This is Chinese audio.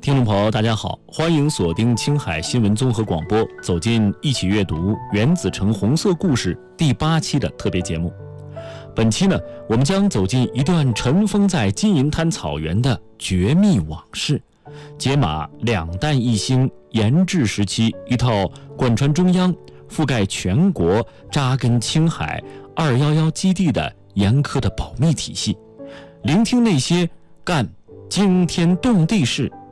听众朋友大家好，欢迎锁定青海新闻综合广播，走进一起阅读原子城红色故事第8期的特别节目。本期呢，我们将走进一段尘封在金银滩草原的绝密往事，解码两弹一星研制时期一套贯穿中央、覆盖全国、扎根青海211基地的严苛的保密体系，聆听那些干惊天动地事